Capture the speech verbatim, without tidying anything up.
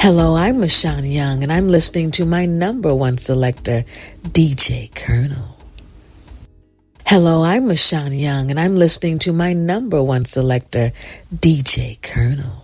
Hello, I'm Michonne Young, and I'm listening to my number one selector, D J Colonel. Hello, I'm Michonne Young, and I'm listening to my number one selector, D J Colonel.